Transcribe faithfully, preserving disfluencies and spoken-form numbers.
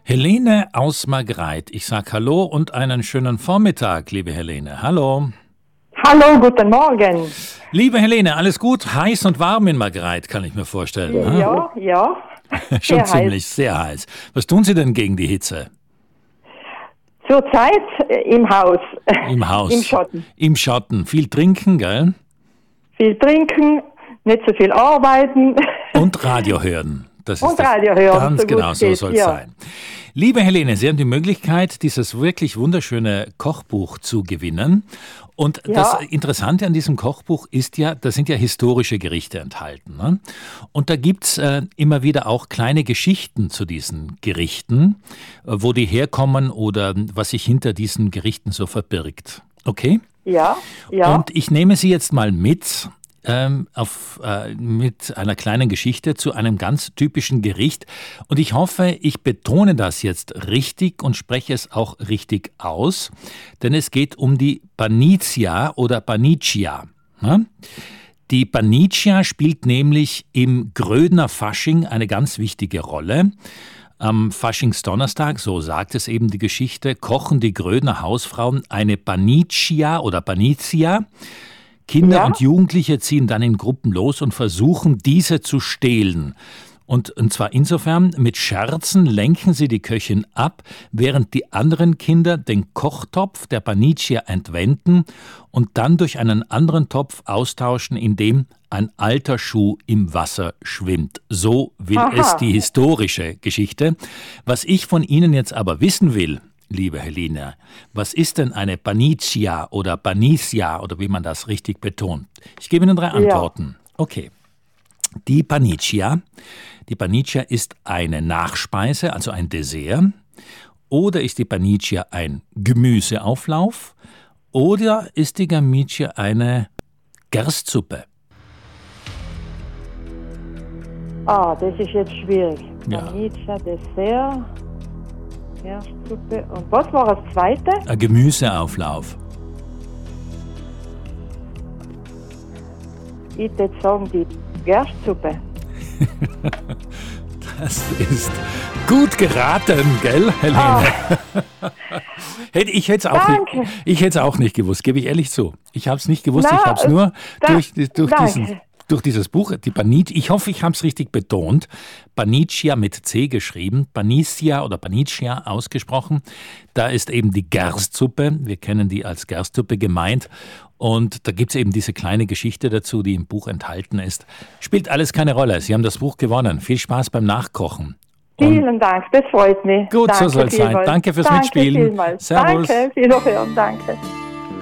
Helene aus Margreith. Ich sag Hallo und einen schönen Vormittag, liebe Helene. Hallo. Hallo, guten Morgen. Liebe Helene, alles gut? Heiß und warm in Margreith, kann ich mir vorstellen. Ja, ne? ja. Schon Sehr ziemlich, heiß. sehr heiß. Was tun Sie denn gegen die Hitze? Zurzeit äh, im Haus. Im Haus. Im Schatten. Im Schatten. Viel trinken, gell? Viel trinken, nicht so viel arbeiten. Und Radio hören. Das Und ist das. Radio hören, Ganz so gut genau, so geht, soll es ja. sein. Liebe Helene, Sie haben die Möglichkeit, dieses wirklich wunderschöne Kochbuch zu gewinnen. Und Ja. das Interessante an diesem Kochbuch ist ja, da sind ja historische Gerichte enthalten. Ne? Und da gibt's äh, immer wieder auch kleine Geschichten zu diesen Gerichten, äh, wo die herkommen oder was sich hinter diesen Gerichten so verbirgt. Okay? Ja, ja. Und ich nehme Sie jetzt mal mit ähm, auf, äh, mit einer kleinen Geschichte zu einem ganz typischen Gericht. Und ich hoffe, ich betone das jetzt richtig und spreche es auch richtig aus, denn es geht um die Paniccia oder Paniccia. Ne? Die Paniccia spielt nämlich im Grödner Fasching eine ganz wichtige Rolle. Am Faschingsdonnerstag, so sagt es eben die Geschichte, kochen die Grödner Hausfrauen eine Paniccia oder Paniccia. Kinder Ja. und Jugendliche ziehen dann in Gruppen los und versuchen, diese zu stehlen. Und, und zwar insofern, mit Scherzen lenken sie die Köchin ab, während die anderen Kinder den Kochtopf der Paniccia entwenden und dann durch einen anderen Topf austauschen, in dem ein alter Schuh im Wasser schwimmt. So will Aha. es die historische Geschichte. Was ich von Ihnen jetzt aber wissen will, liebe Helene, was ist denn eine Paniccia oder Paniccia oder wie man das richtig betont? Ich gebe Ihnen drei Antworten. Okay. Die Paniccia, die Paniccia ist eine Nachspeise, also ein Dessert. Oder ist die Paniccia ein Gemüseauflauf? Oder ist die Paniccia eine Gerstsuppe? Ah, das ist jetzt schwierig. Ja. Paniccia, Dessert, Gerstsuppe. Und was war das zweite? Ein Gemüseauflauf. Ich würde sagen, die Gerstsuppe. Das ist gut geraten, gell, Helene? Hätte- Ich hätte es auch, nicht- Danke. ich hätte es auch nicht gewusst, gebe ich ehrlich zu. Ich habe es nicht gewusst, Na, ich habe es nur da- durch, durch, danke. diesen, durch dieses Buch, die Paniccia, ich hoffe, ich habe es richtig betont, Paniccia mit C geschrieben, Paniccia oder Paniccia ausgesprochen. Da ist eben die Gerstsuppe, wir kennen die als Gerstsuppe gemeint. Und da gibt es eben diese kleine Geschichte dazu, die im Buch enthalten ist. Spielt alles keine Rolle. Sie haben das Buch gewonnen. Viel Spaß beim Nachkochen. Und Vielen Dank, das freut mich. Gut, so Danke soll's sein. vielmals. Danke fürs Danke Mitspielen. Vielmals. Servus. Danke, wiederhören, danke.